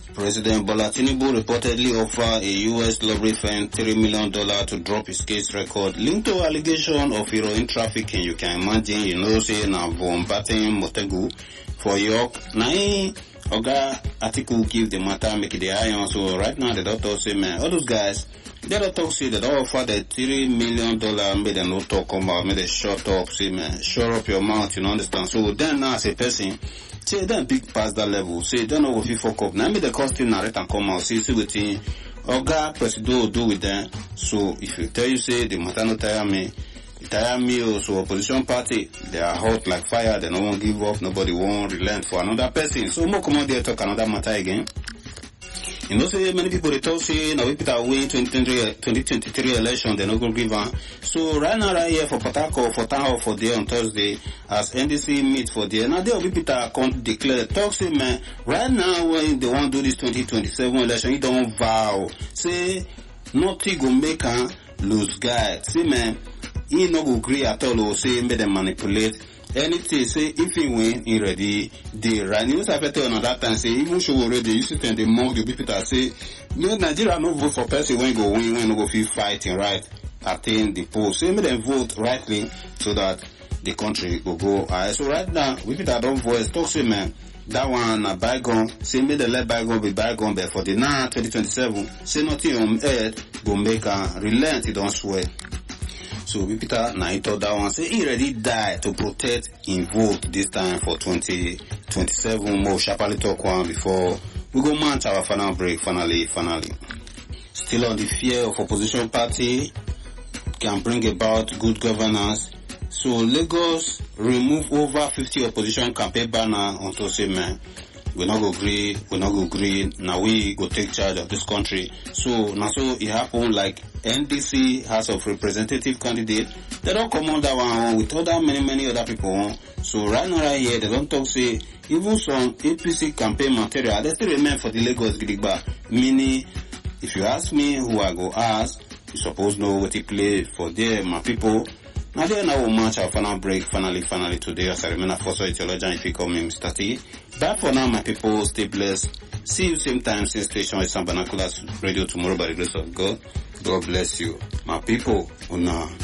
President Bola Tinubu reportedly offered a U.S. lottery firm $3 million to drop his case record linked to allegation of heroin trafficking. You can imagine, say na Von Batten Motegu for York. Now, Oga article give the matter make it the iron. So right now the doctor say, man, all those guys, they don't talk, say they don't offer the $3 million, made them no talk about, made they shut up, say, man, shut up your mouth, understand? So then now as a person, say then big past that level, say don't know if you fuck up. Now me the cost him narrate and come out, see with him, Oga Presido do with them. So if you tell you say the matter no tire me also opposition party, they are hot like fire, they don't want to give up, nobody won't relent for another person. So more come on there talk another matter again. Say many people they talk say now we put our win 2023 election, they not gonna give on. So right now right here for Port Harcourt, for town hall for there on Thursday, as NDC meet for there. Now they will be can't declare talk say man, right now when they want to do this 2027 election, you don't vow. Say nothing go make her lose guide. See man, he no go agree at all or say make them manipulate. Anything say if he win, he ready. They right. You know, I tell on that time say even show already. You see, and they mock the people that say no Nigeria no vote for person when go win, when no go feel fighting right, attain the poll. So make them vote rightly so that the country will go. So right now, we people that don't voice talk say man, that one a bygone. Say make the let bygone be bygone. But for the now 2027, say nothing on earth go make a relent. He don't swear. So Peter now he thought that one say he already died to protect his vote this time for 2027. More sharply talk one before we go mount our final break. Finally. Still on the fear of opposition party can bring about good governance. So Lagos remove over 50 opposition campaign banner onto say man, we not go agree. Now we go take charge of this country. So now so it happened like NDC House of Representative candidate. They don't come on that one with other many other people. So right now right here they don't talk say even some APC campaign material they still remain for the Lagos Gidigba. Meaning if you ask me who I go ask, you suppose know what he play for there, my people. Now then I will match our final break finally today as I remain a force theologian if you call me Mr. T. But for now my people, stay blessed. See you same time, same station with some Banakulas Radio tomorrow by the grace of God. God bless you. My people, una.